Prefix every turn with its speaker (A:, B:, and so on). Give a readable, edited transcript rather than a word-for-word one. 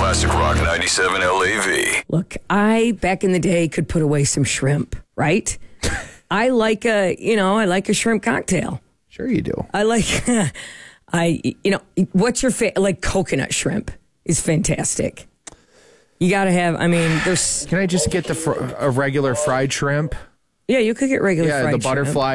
A: Classic Rock 97 LAV.
B: Look, I back in the day could put away some shrimp, right? I like a shrimp cocktail.
C: Sure you do.
B: I like, what's your like coconut shrimp is fantastic. You got to have, there's.
C: Can I just get a regular fried shrimp?
B: Yeah, you could get regular fried
C: the
B: shrimp.
C: butterfly